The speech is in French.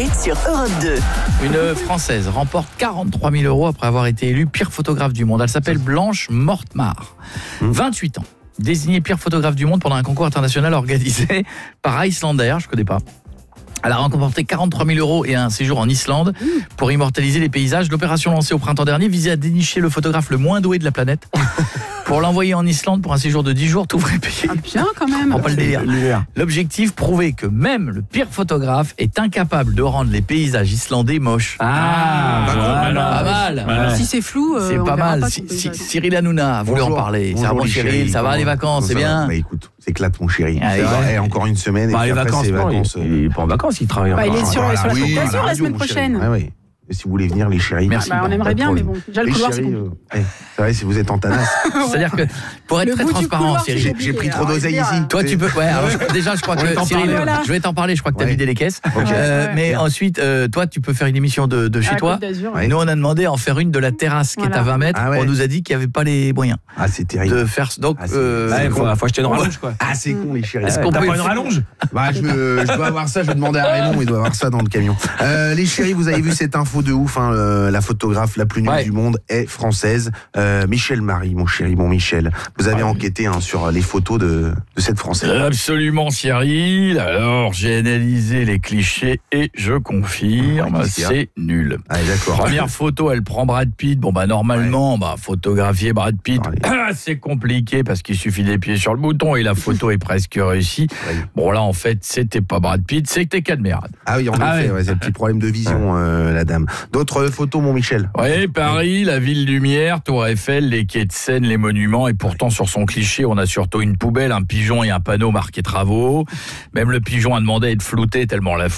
l'été sur Europe 2. Une Française remporte 43 000 € après avoir été élue pire photographe du monde. Elle s'appelle Blanche Mortemar, 28 ans. Désignée pire photographe du monde pendant un concours international organisé par Icelandair, je ne connais pas. Elle a remporté 43 000 € et un séjour en Islande pour immortaliser les paysages. L'opération lancée au printemps dernier visait à dénicher le photographe le moins doué de la planète pour l'envoyer en Islande pour un séjour de 10 jours, tout frais payé. Ah bien quand même. Prends pas le délire. L'objectif, prouver que même le pire photographe est incapable de rendre les paysages islandais moches. Pas mal. Ouais. Si c'est flou, C'est on pas verra mal. pas ton paysage. Cyril Hanouna a voulu en parler. Ça va, mon Cyril, ça va les vacances, c'est bien. Bah écoute, c'est éclate mon chéri. Ah, C'est vrai, encore une semaine et Bah, puis les après vacances, c'est non, vacances. il est pas en vacances, il travaille. Bah, il est sur la Côte Oui, d'Azur la radio, semaine mon chéri. prochaine. Ouais, oui. Et si vous voulez venir les chéris. Merci. Bah, on pas aimerait de bien, mais problème. bon, déjà le Les couloir c'est chéris, compliqué. c'est vrai, si vous êtes en tanas. C'est-à-dire que pour être Le très bout du transparent, couloir, Cyril, c'est J'ai pris trop Alors, d'oseille je veux ici. dire, toi tu peux déjà je crois que Cyril, Voilà. je vais t'en parler, je crois que tu as Ouais. vidé les caisses. Ok. Mais ensuite toi tu peux faire une émission de à chez la toi. Côte d'Azur, Ouais. Nous on a demandé à en faire une de la terrasse qui est Voilà. à 20 mètres. Ah ouais. On nous a dit qu'il n'y avait pas les moyens Ah c'est terrible. de faire donc Ah, c'est- Ouais, faut acheter une rallonge, quoi. Ah c'est con les chéris. Est-ce T'as qu'on peut pas une rallonge? Bah, je dois avoir ça, je vais demander à Raymond, il doit avoir ça dans le camion. Les chéris, vous avez vu cette info de ouf, hein, la photographe la plus nulle Ouais. du monde est française. Michel Marie, mon chéri, mon Michel. Vous avez enquêté sur les photos de cette française. Absolument, Cyril. Alors, j'ai analysé les clichés et je confirme, Ouais, qu'est-ce qu'il y a c'est nul. Ah d'accord. Première photo, elle prend Brad Pitt. Bon, normalement, photographier Brad Pitt, c'est compliqué parce qu'il suffit d'appuyer sur le bouton et la photo est presque réussie. Ouais. Bon, là, en fait, c'était pas Brad Pitt, c'était Cadmerade. Ah oui, en effet, ouais, c'est un petit problème de vision, la dame. D'autres photos, mon Michel? Oui, Paris, la ville lumière, Tour Eiffel, les quais de Seine, les monuments. Et pourtant, sur son cliché, on a surtout une poubelle, un pigeon et un panneau marqué travaux. Même le pigeon a demandé à être flouté tellement la